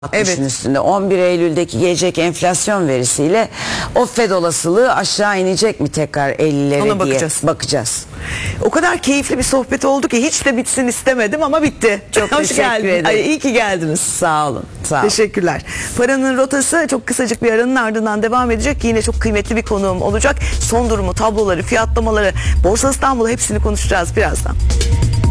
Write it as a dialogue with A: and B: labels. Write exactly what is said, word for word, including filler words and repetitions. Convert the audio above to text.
A: altmışın
B: Evet.
A: üstünde. on bir Eylül'deki gelecek enflasyon verisiyle o Fed olasılığı aşağı inecek mi tekrar ellilere
B: Ona
A: diye
B: bakacağız.
A: bakacağız.
B: O kadar keyifli bir sohbet oldu ki hiç de bitsin istemedim ama bitti.
A: Çok
B: Hoş
A: teşekkür
B: geldin.
A: ederim.
B: Ay, iyi ki geldiniz.
A: Sağ olun. Sağ olun.
B: Teşekkürler. Paranın rotası çok kısacık bir aranın ardından devam edecek. Yine çok kıymetli bir konuğum olacak. Son durumu, tabloları, fiyatlamaları, Borsa İstanbul hepsini konuşacağız birazdan.